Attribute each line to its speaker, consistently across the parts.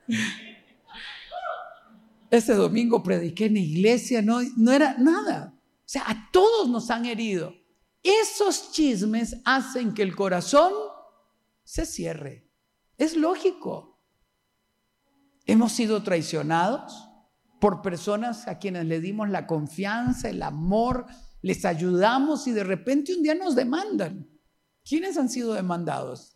Speaker 1: Ese domingo prediqué en la iglesia, no era nada. O sea, a todos nos han herido. Esos chismes hacen que el corazón se cierre. Es lógico. Hemos sido traicionados por personas a quienes le dimos la confianza, el amor, les ayudamos y de repente un día nos demandan. ¿Quiénes han sido demandados?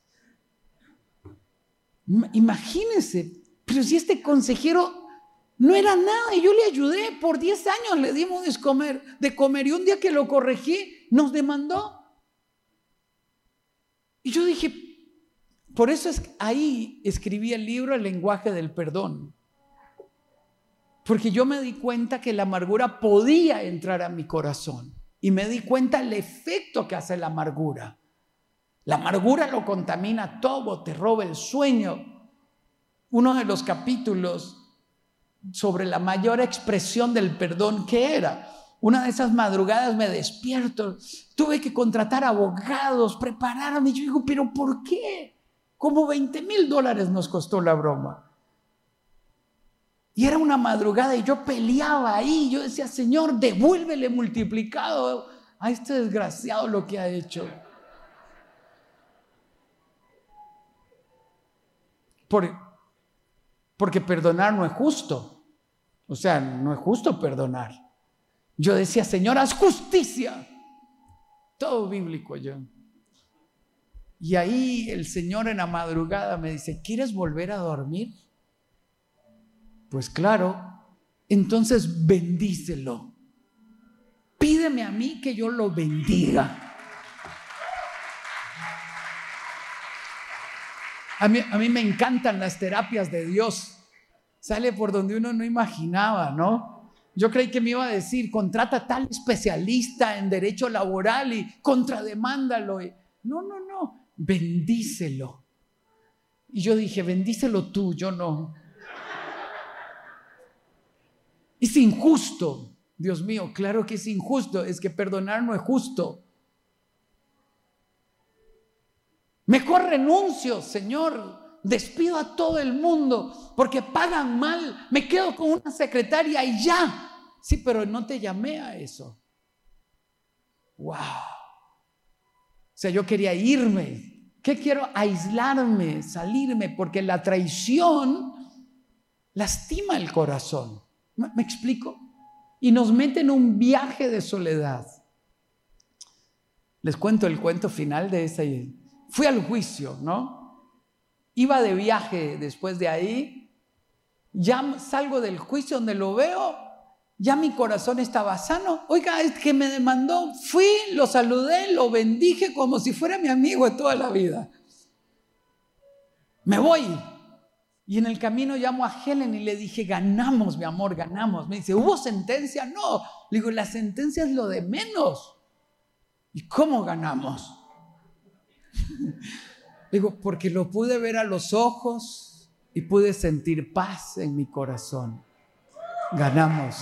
Speaker 1: Imagínense, pero si este consejero no era nada y yo le ayudé, por 10 años le dimos de comer y un día que lo corregí, nos demandó. Y yo dije, por eso ahí escribí el libro El lenguaje del perdón. Porque yo me di cuenta que la amargura podía entrar a mi corazón y me di cuenta el efecto que hace la amargura. La amargura lo contamina todo, te roba el sueño. Uno de los capítulos sobre la mayor expresión del perdón, ¿qué era? Una de esas madrugadas me despierto, tuve que contratar abogados, prepararme. Y yo digo, ¿pero por qué? Como $20,000 nos costó la broma. Y era una madrugada y yo peleaba ahí. Yo decía, Señor, devuélvele multiplicado a este desgraciado lo que ha hecho. Porque perdonar no es justo. O sea, no es justo perdonar. Yo decía, Señor, haz justicia. Todo bíblico yo. Y ahí el Señor en la madrugada me dice, ¿quieres volver a dormir? Pues claro. Entonces bendícelo. Pídeme a mí que yo lo bendiga. A mí me encantan las terapias de Dios. Sale por donde uno no imaginaba, ¿no? Yo creí que me iba a decir, contrata a tal especialista en derecho laboral y contrademándalo. No, bendícelo. Y yo dije, bendícelo tú, yo no. Es injusto. Dios mío, claro que es injusto. Es que perdonar no es justo. Mejor renuncio, Señor, despido a todo el mundo porque pagan mal, me quedo con una secretaria y ya. Sí, pero no te llamé a eso. Wow. O sea, yo quería irme. ¿Qué quiero? Aislarme, salirme, porque la traición lastima el corazón. ¿Me explico? Y nos mete en un viaje de soledad. Les cuento el cuento final de ese. Fui al juicio, ¿no? Iba de viaje después de ahí. Ya salgo del juicio donde lo veo. Ya mi corazón estaba sano. Oiga, es que me demandó. Fui, lo saludé, lo bendije como si fuera mi amigo de toda la vida. Me voy. Y en el camino llamo a Helen y le dije, ganamos, mi amor, ganamos. Me dice, ¿hubo sentencia? No. Le digo, la sentencia es lo de menos. ¿Y cómo ganamos? Digo, porque lo pude ver a los ojos y pude sentir paz en mi corazón. Ganamos.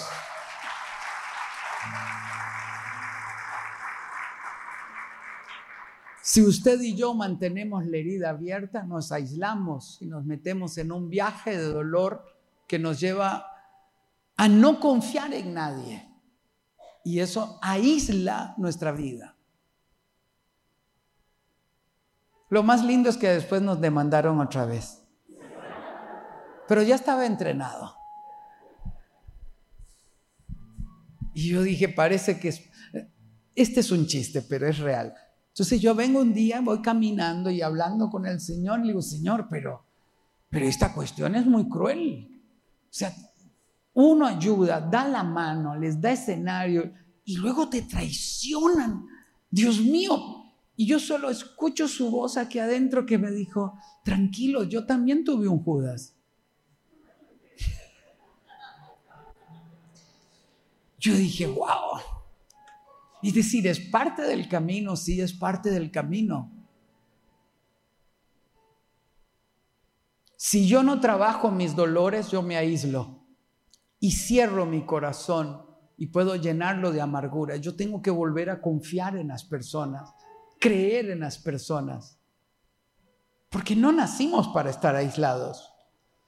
Speaker 1: Si usted y yo mantenemos la herida abierta, nos aislamos y nos metemos en un viaje de dolor que nos lleva a no confiar en nadie. Y eso aísla nuestra vida. Lo más lindo es que después nos demandaron otra vez. Pero ya estaba entrenado. Y yo dije, parece que este es un chiste, pero es real. Entonces yo vengo un día, voy caminando y hablando con el Señor, y le digo, Señor, pero esta cuestión es muy cruel. O sea, uno ayuda, da la mano, les da escenario, y luego te traicionan. Dios mío. Y yo solo escucho su voz aquí adentro que me dijo, tranquilo, yo también tuve un Judas. Yo dije, wow. Es decir, ¿es parte del camino? Sí, es parte del camino. Si yo no trabajo mis dolores, yo me aíslo y cierro mi corazón y puedo llenarlo de amargura. Yo tengo que volver a confiar en las personas, creer en las personas, porque no nacimos para estar aislados.